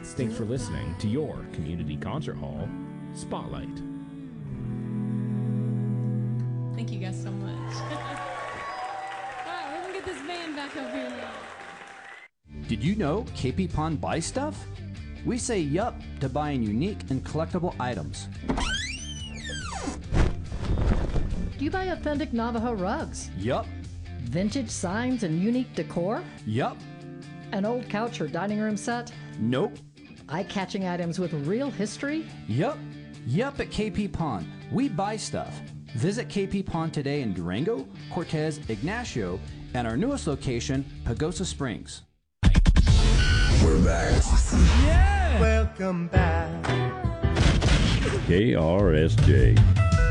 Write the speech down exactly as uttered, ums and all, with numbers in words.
Thanks for listening to your Community Concert Hall Spotlight. Thank you guys so much. All right, we're gonna get this band back up here now. Did you know K P Pond buys stuff? We say yup to buying unique and collectible items. Do you buy authentic Navajo rugs? Yup. Vintage signs and unique decor? Yup. An old couch or dining room set? Nope. Eye-catching items with real history? Yup. Yup at K P Pond. We buy stuff. Visit K P Pond today in Durango, Cortez, Ignacio, and our newest location, Pagosa Springs. We're back. Yeah! Welcome back. K R S J.